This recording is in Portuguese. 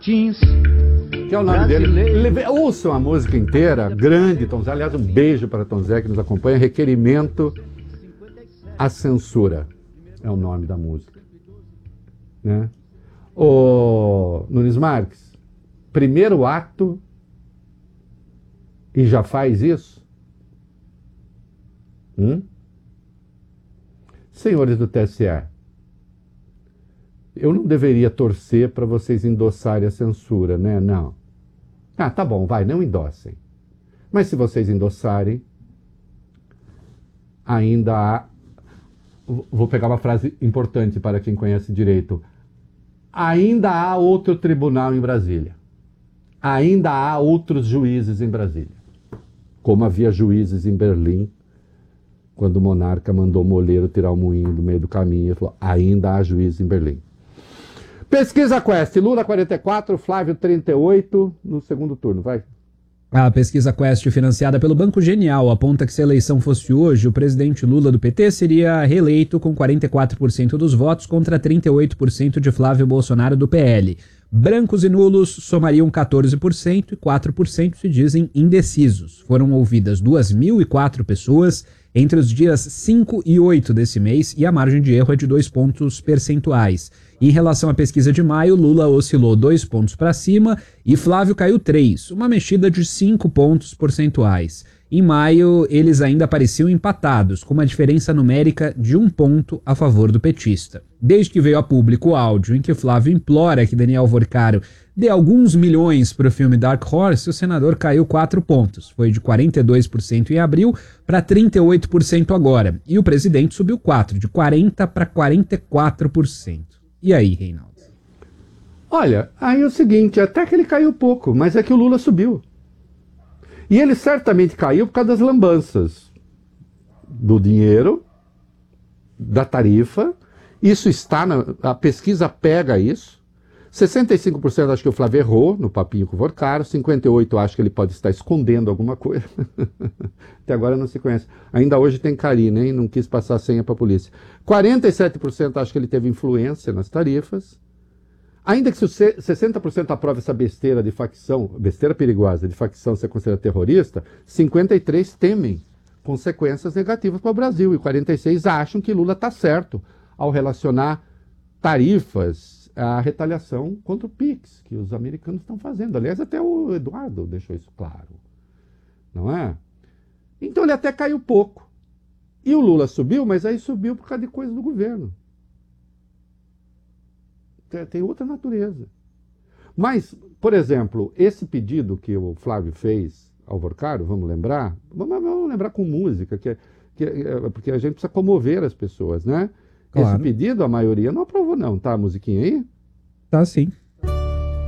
Martins. Que é o nome dele. Ouçam a música inteira, grande Tom Zé. Aliás, um beijo para Tom Zé que nos acompanha. Requerimento à Censura é o nome da música. Né? O Nunes Marques, primeiro ato e já faz isso? Senhores do TSE, eu não deveria torcer para vocês endossarem a censura, né? Não. Ah, tá bom, vai, não endossem. Mas se vocês endossarem, ainda há... Vou pegar uma frase importante para quem conhece direito. Ainda há outro tribunal em Brasília. Ainda há outros juízes em Brasília. Como havia juízes em Berlim, quando o monarca mandou o moleiro tirar o moinho do meio do caminho. Ele falou, ainda há juízes em Berlim. Pesquisa Quest, Lula 44, Flávio 38, no segundo turno, vai. A pesquisa Quest, financiada pelo Banco Genial, aponta que se a eleição fosse hoje, o presidente Lula do PT seria reeleito com 44% dos votos contra 38% de Flávio Bolsonaro do PL. Brancos e nulos somariam 14% e 4% se dizem indecisos. Foram ouvidas 2.004 pessoas entre os dias 5 e 8 desse mês e a margem de erro é de 2 pontos percentuais. Em relação à pesquisa de maio, Lula oscilou 2 pontos para cima e Flávio caiu 3, uma mexida de 5 pontos percentuais. Em maio, eles ainda pareciam empatados, com uma diferença numérica de 1 ponto a favor do petista. Desde que veio a público o áudio em que Flávio implora que Daniel Vorcaro dê alguns milhões para o filme Dark Horse, o senador caiu 4 pontos. Foi de 42% em abril para 38% agora. E o presidente subiu 4, de 40% para 44%. E aí, Reinaldo? Olha, aí é o seguinte, até que ele caiu pouco, mas é que o Lula subiu. E ele certamente caiu por causa das lambanças do dinheiro, da tarifa. Isso está a pesquisa pega isso. 65% acho que o Flávio errou no papinho com o Vorcaro, 58% acho que ele pode estar escondendo alguma coisa. Até agora não se conhece. Ainda hoje tem Karina, hein? Não quis passar a senha para a polícia. 47% acho que ele teve influência nas tarifas. Ainda que se 60% aprove essa besteira de facção, besteira perigosa de facção ser considerada terrorista, 53% temem consequências negativas para o Brasil e 46% acham que Lula está certo ao relacionar tarifas à retaliação contra o PIX, que os americanos estão fazendo. Aliás, até o Eduardo deixou isso claro. Não é? Então ele até caiu pouco. E o Lula subiu, mas aí subiu por causa de coisa do governo. Tem outra natureza. Mas, por exemplo, esse pedido que o Flávio fez ao Vorcaro, vamos lembrar? Vamos lembrar com música, porque a gente precisa comover as pessoas, né? Claro. Esse pedido, a maioria não aprovou não, tá? A musiquinha aí? Tá sim.